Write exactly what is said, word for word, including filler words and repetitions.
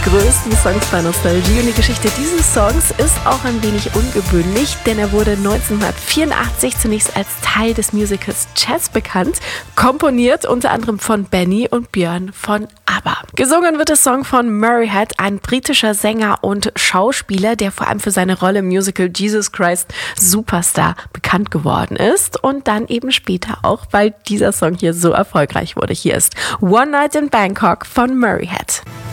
größten Songs bei Nostalgie. Und die Geschichte dieses Songs ist auch ein wenig ungewöhnlich, denn er wurde neunzehnhundertvierundachtzig zunächst als Teil des Musicals Chess bekannt, komponiert unter anderem von Benny und Björn von ABBA. Gesungen wird der Song von Murray Head, ein britischer Sänger und Schauspieler, der vor allem für seine Rolle im Musical Jesus Christ Superstar bekannt geworden ist und dann eben später auch, weil dieser Song hier so erfolgreich wurde. Hier ist One Night in Bangkok von Murray Head.